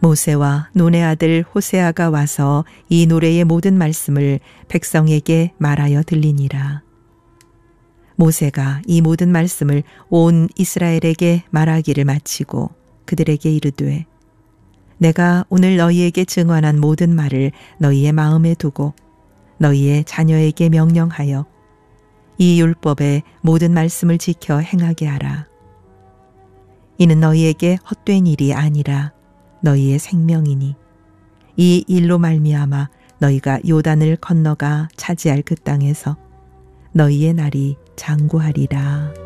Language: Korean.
모세와 눈의 아들 호세아가 와서 이 노래의 모든 말씀을 백성에게 말하여 들리니라. 모세가 이 모든 말씀을 온 이스라엘에게 말하기를 마치고 그들에게 이르되 내가 오늘 너희에게 증언한 모든 말을 너희의 마음에 두고 너희의 자녀에게 명령하여 이 율법의 모든 말씀을 지켜 행하게 하라. 이는 너희에게 헛된 일이 아니라 너희의 생명이니 이 일로 말미암아 너희가 요단을 건너가 차지할 그 땅에서 너희의 날이 장구하리라.